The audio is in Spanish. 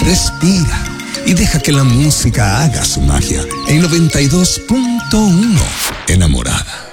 respira y deja que la música haga su magia. En 92.1, enamorada.